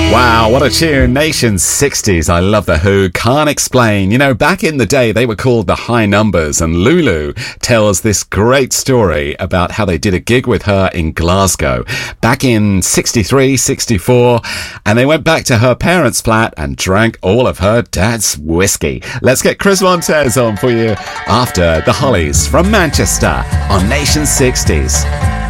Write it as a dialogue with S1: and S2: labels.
S1: Wow, what a tune. Nation 60s. I love The Who. Can't explain. You know, back in the day, they were called the High Numbers, and Lulu tells this great story about how they did a gig with her in Glasgow back in 63, 64, and they went back to her parents' flat and drank all of her dad's whiskey. Let's get Chris Montez on for you after the Hollies from Manchester on Nation 60s.